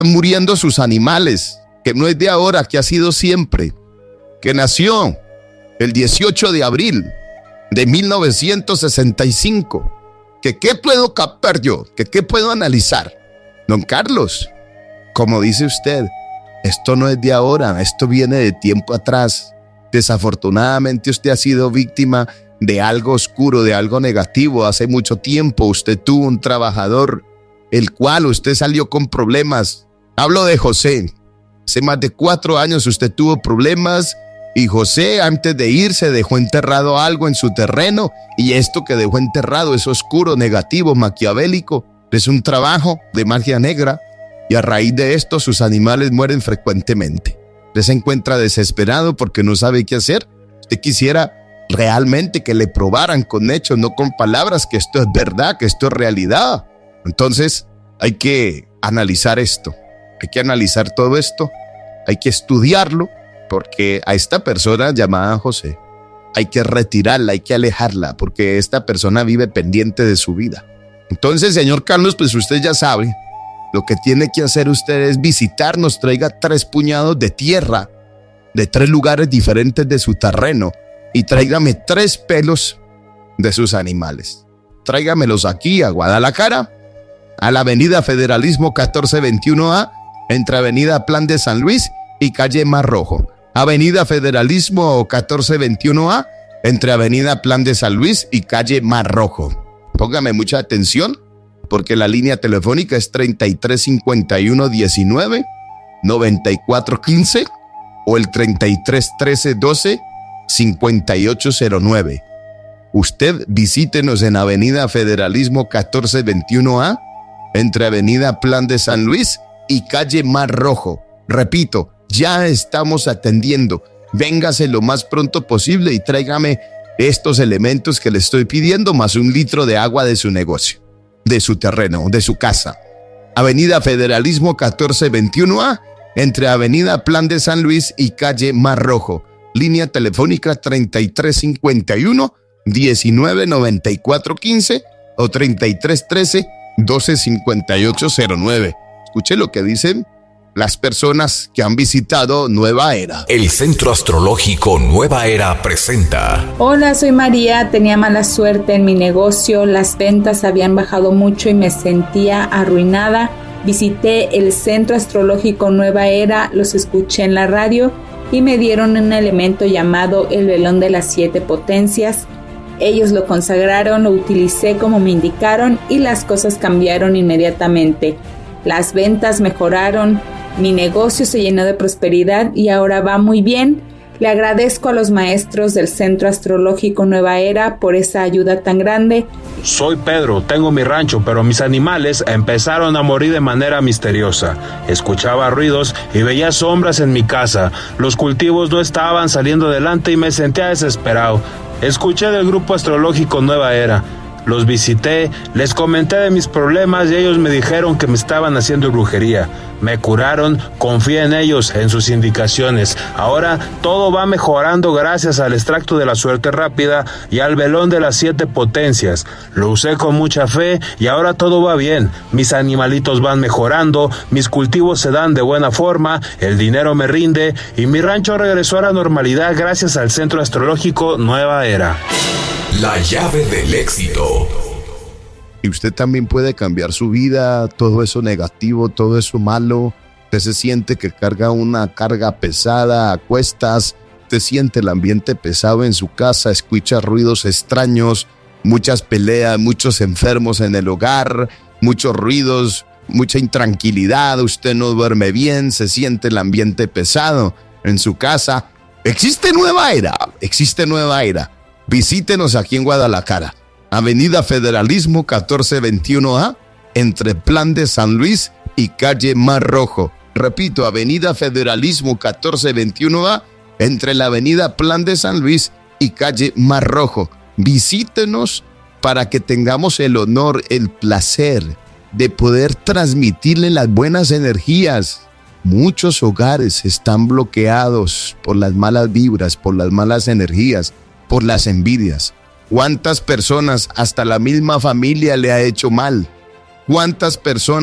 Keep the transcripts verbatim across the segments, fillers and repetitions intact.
muriendo sus animales, que no es de ahora, que ha sido siempre, que nació el dieciocho de abril de mil novecientos sesenta y cinco. ¿Que qué puedo captar yo? ¿Que qué puedo analizar? Don Carlos, como dice usted, esto no es de ahora, esto viene de tiempo atrás. Desafortunadamente usted ha sido víctima de algo oscuro, de algo negativo. Hace mucho tiempo usted tuvo un trabajador, el cual usted salió con problemas. Hablo de José. Hace más de cuatro años usted tuvo problemas y José, antes de irse, dejó enterrado algo en su terreno, y esto que dejó enterrado es oscuro, negativo, maquiavélico. Es un trabajo de magia negra, y a raíz de esto sus animales mueren frecuentemente. Usted se encuentra desesperado porque no sabe qué hacer. Usted quisiera realmente que le probaran con hechos, no con palabras, que esto es verdad, que esto es realidad. Entonces hay que analizar esto, hay que analizar todo esto, hay que estudiarlo, porque a esta persona llamada José hay que retirarla, hay que alejarla, porque esta persona vive pendiente de su vida. Entonces, señor Carlos, pues usted ya sabe, lo que tiene que hacer usted es visitarnos, traiga tres puñados de tierra de tres lugares diferentes de su terreno y tráigame tres pelos de sus animales. Tráigamelos aquí a Guadalajara, a la avenida Federalismo catorce veintiuno A, entre avenida Plan de San Luis y calle Mar Rojo. Avenida Federalismo catorce veintiuno A, entre avenida Plan de San Luis y calle Mar Rojo. Póngame mucha atención, porque la línea telefónica es treinta y tres cincuenta y uno diecinueve noventa y cuatro quince o el treinta y tres trece doce cincuenta y ocho cero nueve. Usted visítenos en avenida Federalismo catorce veintiuno A, entre avenida Plan de San Luis y calle Mar Rojo. Repito, ya estamos atendiendo. Véngase lo más pronto posible y tráigame estos elementos que le estoy pidiendo, más un litro de agua de su negocio, de su terreno, de su casa. Avenida Federalismo catorce veintiuno A, entre avenida Plan de San Luis y calle Mar Rojo. Línea telefónica treinta y tres cincuenta y uno diecinueve noventa y cuatro quince o treinta y tres trece doce cincuenta y ocho cero nueve. Escuche lo que dicen las personas que han visitado Nueva Era. El Centro Astrológico Nueva Era presenta. Hola, soy María. Tenía mala suerte en mi negocio. Las ventas habían bajado mucho y me sentía arruinada. Visité el Centro Astrológico Nueva Era, los escuché en la radio y me dieron un elemento llamado el velón de las siete potencias. Ellos lo consagraron, lo utilicé como me indicaron y las cosas cambiaron inmediatamente. Las ventas mejoraron, mi negocio se llenó de prosperidad y ahora va muy bien. Le agradezco a los maestros del Centro Astrológico Nueva Era por esa ayuda tan grande. Soy Pedro, tengo mi rancho, pero mis animales empezaron a morir de manera misteriosa. Escuchaba ruidos y veía sombras en mi casa. Los cultivos no estaban saliendo adelante y me sentía desesperado. Escuché del grupo astrológico Nueva Era. Los visité, les comenté de mis problemas y ellos me dijeron que me estaban haciendo brujería. Me curaron, confié en ellos, en sus indicaciones. Ahora todo va mejorando gracias al extracto de la suerte rápida y al velón de las siete potencias. Lo usé con mucha fe y ahora todo va bien. Mis animalitos van mejorando, mis cultivos se dan de buena forma, el dinero me rinde y mi rancho regresó a la normalidad gracias al Centro Astrológico Nueva Era. La llave del éxito. Y usted también puede cambiar su vida, todo eso negativo, todo eso malo. Usted se siente que carga una carga pesada a cuestas, usted siente el ambiente pesado en su casa, escucha ruidos extraños, muchas peleas, muchos enfermos en el hogar, muchos ruidos, mucha intranquilidad, usted no duerme bien, se siente el ambiente pesado en su casa. Existe Nueva Era, existe Nueva Era. Visítenos aquí en Guadalajara, avenida Federalismo catorce veintiuno A, entre Plan de San Luis y calle Mar Rojo. Repito, avenida Federalismo catorce veintiuno A, entre la avenida Plan de San Luis y calle Mar Rojo. Visítenos para que tengamos el honor, el placer de poder transmitirle las buenas energías. Muchos hogares están bloqueados por las malas vibras, por las malas energías, por las envidias. ¿Cuántas personas, hasta la misma familia, le ha hecho mal? ¿Cuántas personas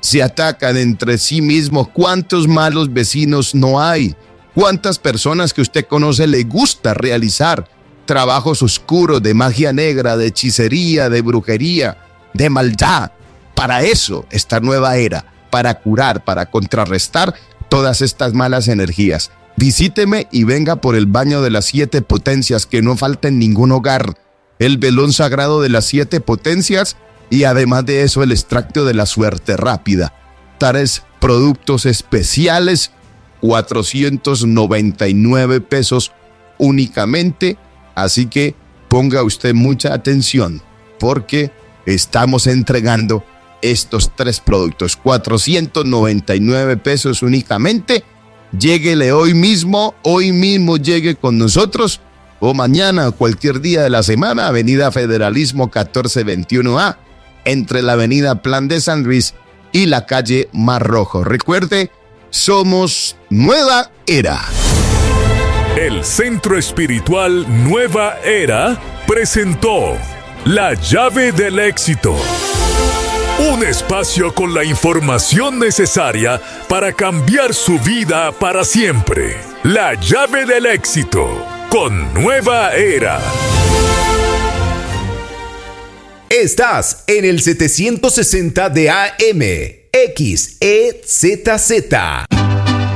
se atacan entre sí mismos. ¿Cuántos malos vecinos no hay? ¿Cuántas personas que usted conoce le gusta realizar trabajos oscuros de magia negra, de hechicería, de brujería, de maldad? Para eso, esta nueva era, para curar, para contrarrestar todas estas malas energías. Visíteme y venga por el baño de las siete potencias, que no falta en ningún hogar. El velón sagrado de las siete potencias y además de eso el extracto de la suerte rápida. Tres productos especiales, cuatrocientos noventa y nueve pesos únicamente. Así que ponga usted mucha atención porque estamos entregando estos tres productos, cuatrocientos noventa y nueve pesos únicamente. Lléguele hoy mismo, hoy mismo llegue con nosotros o mañana o cualquier día de la semana. Avenida Federalismo catorce veintiuno A, entre la avenida Plan de San Luis y la calle Mar Rojo. Recuerde, somos Nueva Era. El Centro Espiritual Nueva Era presentó La Llave del Éxito. Un espacio con la información necesaria para cambiar su vida para siempre. La Llave del Éxito con Nueva Era. Estás en el setecientos sesenta de A M, X E Z Z.